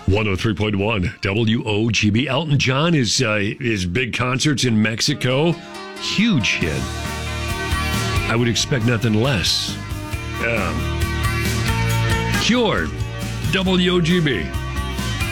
103.1 WOGB. Elton John is his big concerts in Mexico. Huge hit. I would expect nothing less. Cure. WOGB.